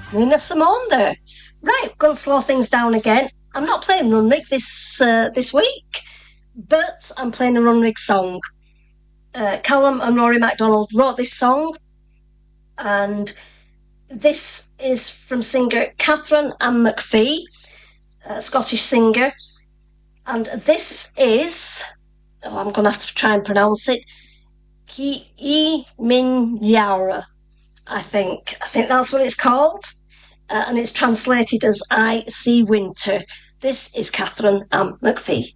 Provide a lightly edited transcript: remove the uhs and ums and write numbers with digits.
Nina Simone there. Right, going to slow things down again. I'm not playing Runrig this week, but I'm playing a Runrig song. Callum and Rory MacDonald wrote this song, and this is from singer Catherine Ann McPhee, a Scottish singer, and this is, I'm going to have to try and pronounce it, Ki Min Yara, I think. I think that's what it's called. And it's translated as I See Winter. This is Catherine Ann McPhee.